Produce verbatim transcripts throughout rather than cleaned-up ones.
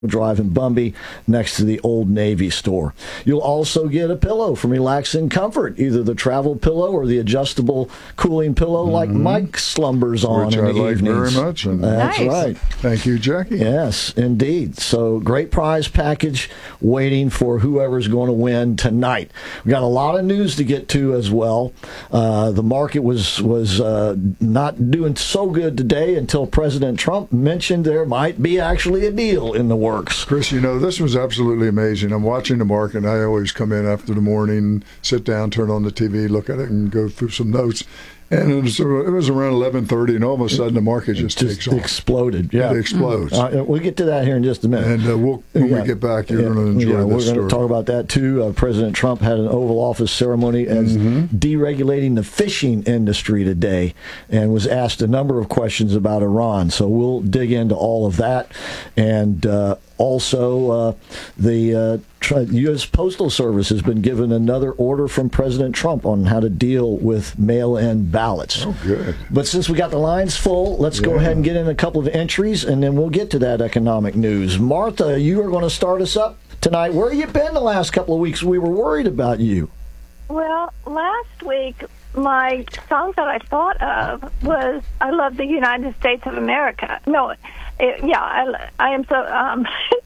Drive in Bumby next to the Old Navy store. You'll also get a pillow from Relaxing Comfort, either the travel pillow or the adjustable cooling pillow like mm-hmm. Mike slumbers on Which in I the like evenings. very much. And That's nice. right. Thank you, Jackie. Yes, indeed. So great prize package waiting for whoever's going to win tonight. We got a lot of news to get to as well. Uh, the market was was uh, not doing so good today until President Trump mentioned there might be actually a deal in the works. Chris, you know, this was absolutely amazing. I'm watching the market. I always come in after the morning, sit down, turn on the T V, look at it, and go through some notes. And it was, it was around eleven thirty, and all of a sudden the market just, just takes off. Exploded. Yeah, it explodes. Uh, we'll get to that here in just a minute. And uh, we'll, when yeah. we get back, you're yeah. going to enjoy yeah, this we're story. going to talk about that too. Uh, President Trump had an Oval Office ceremony as mm-hmm. deregulating the fishing industry today, and was asked a number of questions about Iran. So we'll dig into all of that, and uh, also uh, the uh, U S Postal Service has been given another order from President Trump on how to deal with mail-in ballots. Oh, good. But since we got the lines full, let's yeah. go ahead and get in a couple of entries, and then we'll get to that economic news. Martha, you are going to start us up tonight. Where have you been the last couple of weeks? We were worried about you. Well, last week, my song that I thought of was I Love the United States of America. No, it, yeah, I, I am so... Um,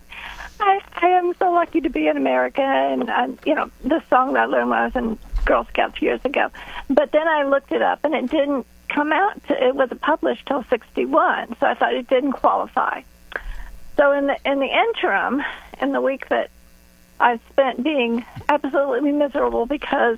I, I am so lucky to be in America, and, and you know, the song that I learned when I was in Girl Scouts years ago. But then I looked it up, and it didn't come out. To, it wasn't published till sixty-one, so I thought it didn't qualify. So in the in the interim, in the week that I spent being absolutely miserable because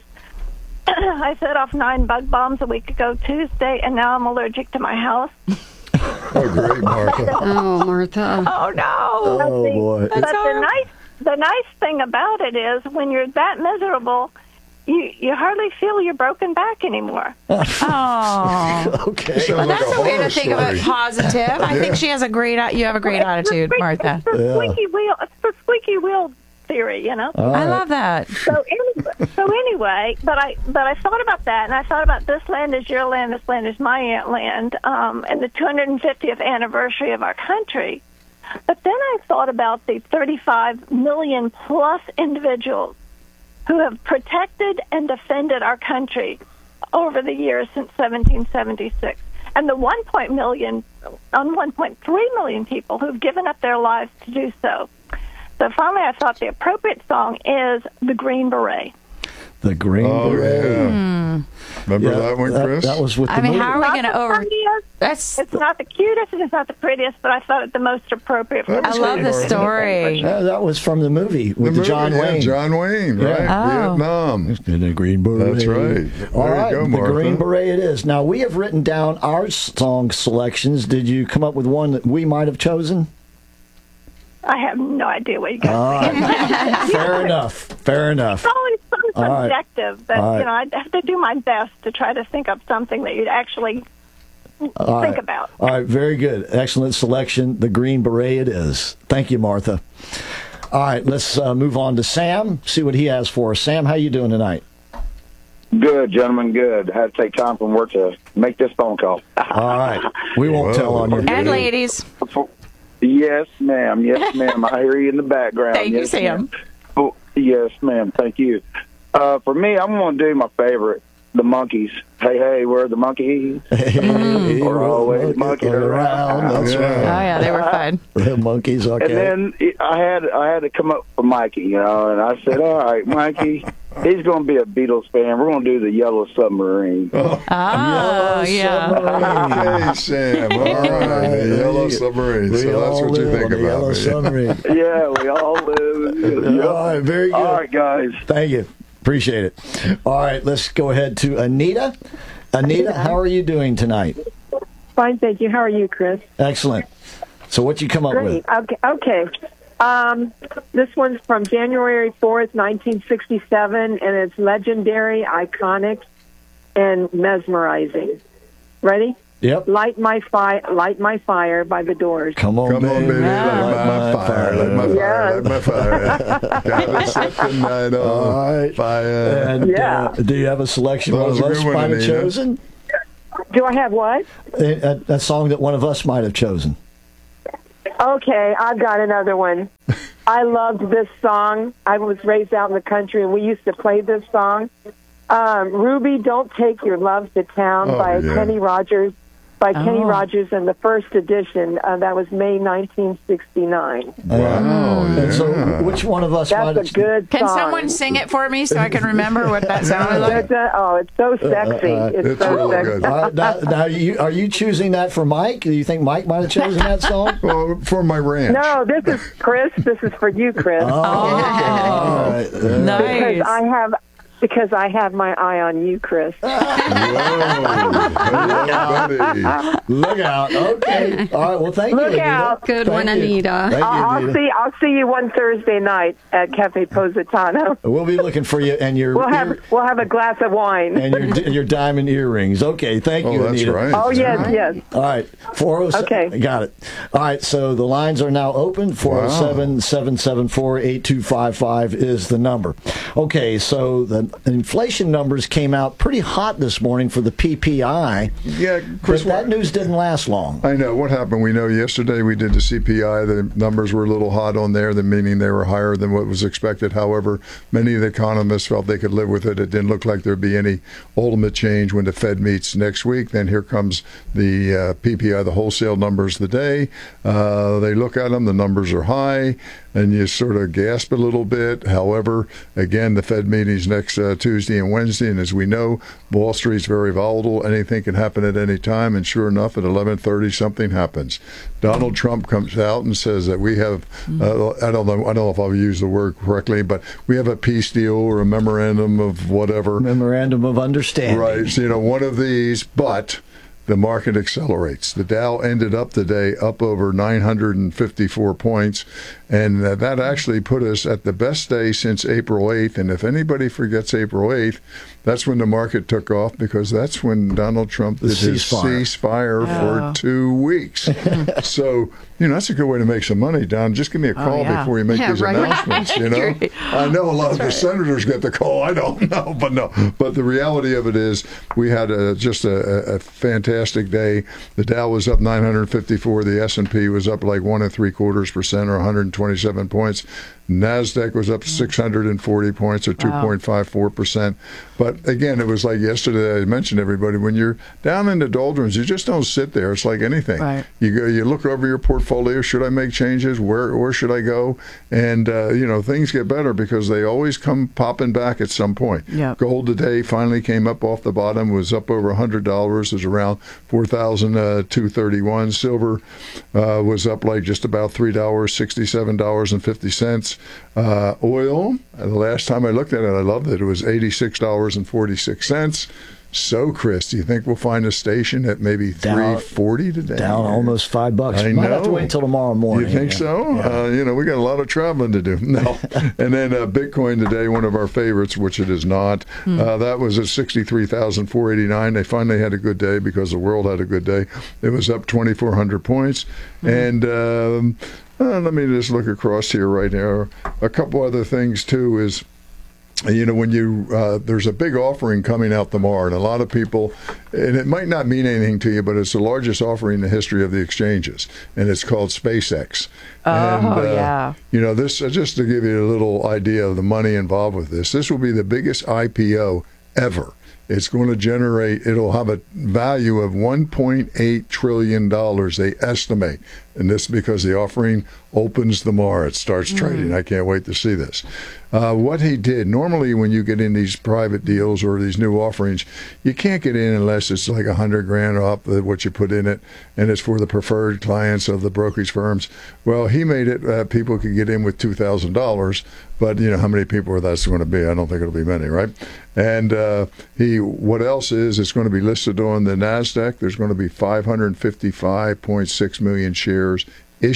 I set off nine bug bombs a week ago Tuesday, and now I'm allergic to my house. Oh, great, Martha. Oh, Martha. Oh no! Oh, the, boy. But That's the all. nice, the nice thing about it is, when you're that miserable, you you hardly feel your broken back anymore. Oh. Okay. Sounds Well, like that's a a way horror to think of it story. positive. I Yeah. think she has a great. You have a great attitude, It's the Martha. It's the Yeah. squeaky wheel. It's the squeaky wheel theory, you know. All I right. love that. So anyway, so anyway, but I but I thought about that, and I thought about this land is your land, this land is my land, um, and the two hundred fiftieth anniversary of our country. But then I thought about the thirty-five million plus individuals who have protected and defended our country over the years since seventeen seventy-six, and the one point million, on one point three million people who've given up their lives to do so. So finally, I thought the appropriate song is The Green Beret. The Green Oh, Beret. yeah. Remember Yeah, that one, Chris? That, was with I the mean, movie. how are we Not going to the over? prettiest, That's. It's not the cutest, and it's not the prettiest, but I thought it the most appropriate. For That the was I love good, the Martha. story. Yeah, that was from the movie with The the John movie, yeah, Wayne. John Wayne, right? Yeah. Oh. Vietnam. In the Green Beret. That's right. All There you right, go, the Martha. Green Beret it is. Now, we have written down our song selections. Did you come up with one that we might have chosen? I have no idea what you got. All right. Fair enough. Fair enough. It's always so All right. subjective that All right. you know I have to do my best to try to think of something that you'd actually All think right. about. All right, very good. Excellent selection. The Green Beret it is. Thank you, Martha. All right, let's uh, move on to Sam, see what he has for us. Sam, how you doing tonight? Good, gentlemen, good. I had to take time from work to make this phone call. All right. We won't Whoa. tell on you. And ladies, Yes, ma'am. Yes, ma'am. I hear you in the background. thank you, yes, Sam. ma'am. Oh, yes, ma'am. Thank you. Uh, for me, I'm going to do my favorite, the Monkees. Hey, hey, we're the Monkees. Hey, We're always monkeying around. That's Yeah. Oh right. yeah, they were fun. The monkeys, okay. And then it- I had I had to come up with Mikey, you know, and I said, all right, Mikey, he's going to be a Beatles fan. We're going to do the Yellow Submarine. Oh yeah. Okay, Sam. All right. The Yellow Submarine. We So that's all what you live think on the about Yellow me. Submarine. Yeah, we all live. Yep. All right, very good. All right, guys. Thank you. Appreciate it. All right, let's go ahead to Anita. Anita, how are you doing tonight? Fine, thank you. How are you, Chris? Excellent. So what you come up Great. with? Okay. Okay. Um, this one's from January fourth, nineteen sixty-seven, and it's legendary, iconic, and mesmerizing. Ready? Yep. Light My Fire, Light My Fire by The Doors. Come on, Come on, baby, light my fire, light my fire, light my fire. Gotta set the night All on right. fire. And Yeah. uh, do you have a selection That one was of a us good one, might have Anita. chosen? Do I have what? A, a, a song that one of us might have chosen. Okay, I've got another one. I loved this song. I was raised out in the country, and we used to play this song. Um, Ruby, Don't Take Your Love to Town Oh, by yeah. Kenny Rogers. By Kenny Oh. Rogers in the first edition. Uh, that was May nineteen sixty-nine. Wow. And yeah. so, which one of us might That's have a good Can song. someone sing it for me so I can remember what that sounded like? It's, uh, oh, it's so sexy. uh, it's, it's so really sexy. good. Uh, now, now you, are you choosing that for Mike? Do you think Mike might have chosen that song? Well, for my ranch. No, this is Chris. This is for you, Chris. Oh, all right. Uh, Because Nice. I have because I have my eye on you, Chris. Whoa. Buddy. Look out. Okay. All right. Well, thank Look you, Anita. out. Good Thank one, you. Anita. Thank you, I'll, I'll Anita. see. I'll see you one Thursday night at Cafe Positano. We'll be looking for you and your We'll have ear- we'll have a glass of wine. and your your diamond earrings. Okay. Thank Oh, you, that's Anita. right. Oh yes, yes. All right, four oh seven. Okay. Got it. All right, so the lines are now open. four oh seven, seven seven four, eight two five five is the number. Okay, so the inflation numbers came out pretty hot this morning for the P P I. Yeah, But Chris, that what, news didn't last long. I know what happened. We know yesterday we did the C P I. The numbers were a little hot on there, the meaning they were higher than what was expected. However, many of the economists felt they could live with it. It didn't look like there'd be any ultimate change when the Fed meets next week. Then here comes the uh, P P I, the wholesale numbers of the day. Uh, they look at them, the numbers are high, and you sort of gasp a little bit. However, again, the Fed meeting's next uh, Tuesday and Wednesday, and as we know, Wall Street's very volatile. Anything can happen at any time, and sure enough, at eleven thirty, something happens. Donald Trump comes out and says that we have, uh, I don't know, I don't know if I'll use the word correctly, but we have a peace deal or a memorandum of whatever. Memorandum of Understanding. Right, so, you know, one of these, but the market accelerates. The Dow ended up today up over nine hundred fifty-four points, and uh, that actually put us at the best day since April eighth. And if anybody forgets April eighth, that's when the market took off, because that's when Donald Trump The did his ceasefire. ceasefire Oh. for two weeks. So, you know, that's a good way to make some money, Don. Just give me a call yeah. before you make Yeah, these right. announcements, you know? Great. I know a lot of the senators get the call. I don't know, but no. But the reality of it is we had a, just a, a fantastic day. The Dow was up nine hundred fifty-four. The S and P was up like one and three quarters percent, or one hundred twenty-seven points. NASDAQ was up six hundred forty points, or two point five four percent. But again, it was like yesterday I mentioned, everybody, when you're down in the doldrums, you just don't sit there. It's like anything. Right. You go, you look over your portfolio. Should I make changes? Where where should I go? And uh, you know, things get better because they always come popping back at some point. Yep. Gold today finally came up off the bottom, was up over one hundred dollars. Is around four thousand two hundred thirty-one. Silver uh, was up like just about three dollars, sixty-seven dollars and fifty cents. Uh, oil, uh, the last time I looked at it, I loved it. It was eighty-six dollars and forty-six cents. So, Chris, do you think we'll find a station at maybe Down- three forty today? Down almost five bucks. I Might have to know. wait until tomorrow morning. You think Yeah. so? Yeah. Uh, you know, we got a lot of traveling to do. No. And then uh, Bitcoin today, one of our favorites, which it is not, uh, that was at sixty-three thousand four hundred eighty-nine. They finally had a good day because the world had a good day. It was up twenty-four hundred points. And um, uh, let me just look across here right now. A couple other things, too, is you know, when you uh, there's a big offering coming out tomorrow, and a lot of people, and it might not mean anything to you, but it's the largest offering in the history of the exchanges, and it's called SpaceX. Oh, and, uh, yeah. You know, this uh, just to give you a little idea of the money involved with this. This will be the biggest I P O ever. It's going to generate, it'll have a value of one point eight trillion dollars, they estimate. And this because the offering opens tomorrow. It starts trading. I can't wait to see this. Uh, what he did, normally when you get in these private deals or these new offerings, you can't get in unless it's like a hundred grand off what you put in it, and it's for the preferred clients of the brokerage firms. Well, he made it, uh, people could get in with two thousand dollars, but you know how many people are that's going to be? I don't think it'll be many, right? And uh, he, what else is, it's going to be listed on the NASDAQ. There's going to be five hundred fifty-five point six million shares issued.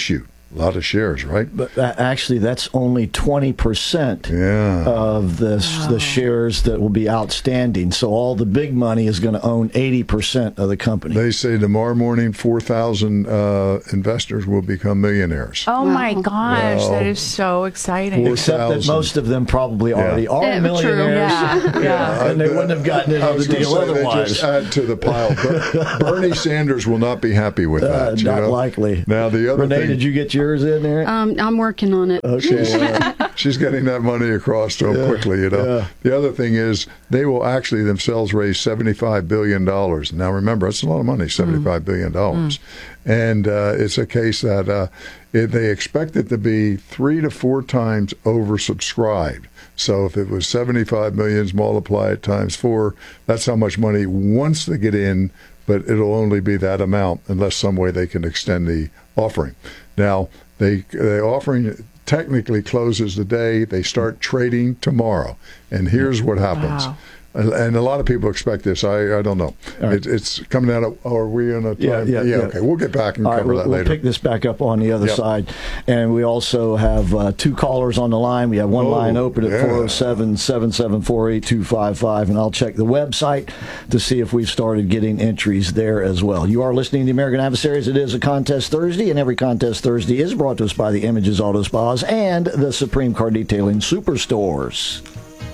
A lot of shares, right? But uh, actually, that's only twenty percent Yeah. of the the shares that will be outstanding. So all the big money is going to own eighty percent of the company. They say tomorrow morning four thousand uh, investors will become millionaires. Oh my gosh, Well, that is so exciting. four- Except that thousand. most of them probably already are Yeah, true. millionaires. Yeah, yeah. And they wouldn't have gotten I into was the gonna deal say, they otherwise. just add to the pile. Ber- Bernie Sanders will not be happy with Uh, that. you not know? likely. Now the other Renee, thing, did you get yours in there? Um, I'm working on it. Okay. she's getting that money across to them quickly. You know. yeah. The other thing is they will actually themselves raise seventy-five billion dollars. Now remember, that's a lot of money, seventy-five billion dollars, and uh, it's a case that uh, it, they expect it to be three to four times oversubscribed. So if it was seventy-five millions, multiply it times four, that's how much money once they get in, but it'll only be that amount unless some way they can extend the offering. Now, they the offering technically closes the day. They start trading tomorrow. And here's what happens. Wow. And a lot of people expect this. I, I don't know. right. It, it's coming out of, are we in a time? Yeah, yeah, yeah. Okay, we'll get back and All right, cover we'll, that we'll later. pick this back up on the other Yep. side. And we also have uh, two callers on the line. We have one Oh, line open at yeah. four oh seven, seven seven four, eight two five five, and I'll check the website to see if we've started getting entries there as well. You are listening to the American Adversaries. It is a Contest Thursday, and every Contest Thursday is brought to us by the Images Auto Spas and the Supreme Car Detailing Superstores.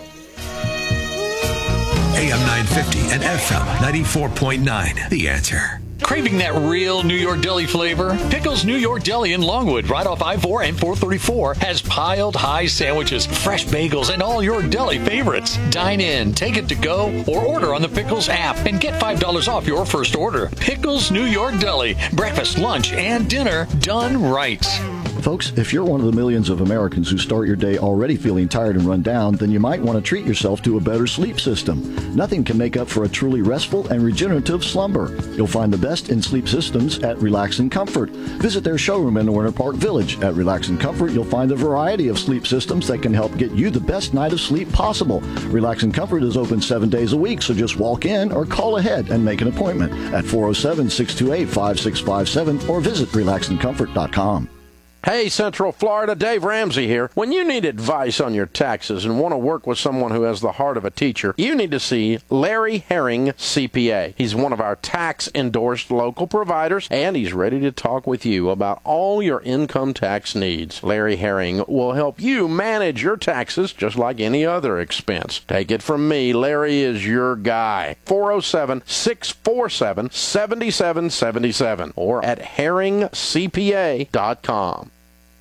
A M nine fifty and F M ninety-four point nine. The Answer. Craving that real New York deli flavor? Pickles New York Deli in Longwood, right off I four and four thirty-four, has piled high sandwiches, fresh bagels, and all your deli favorites. Dine in, take it to go, or order on the Pickles app and get five dollars off your first order. Pickles New York Deli. Breakfast, lunch, and dinner done right. Folks, if you're one of the millions of Americans who start your day already feeling tired and run down, then you might want to treat yourself to a better sleep system. Nothing can make up for a truly restful and regenerative slumber. You'll find the best in sleep systems at Relax and Comfort. Visit their showroom in Winter Park Village. At Relax and Comfort, you'll find a variety of sleep systems that can help get you the best night of sleep possible. Relax and Comfort is open seven days a week, so just walk in or call ahead and make an appointment at four oh seven, six two eight, five six five seven or visit relax and comfort dot com. Hey, Central Florida, Dave Ramsey here. When you need advice on your taxes and want to work with someone who has the heart of a teacher, you need to see Larry Herring, C P A. He's one of our tax-endorsed local providers, and he's ready to talk with you about all your income tax needs. Larry Herring will help you manage your taxes just like any other expense. Take it from me, Larry is your guy. four oh seven, six four seven, seven seven seven seven or at herring c p a dot com.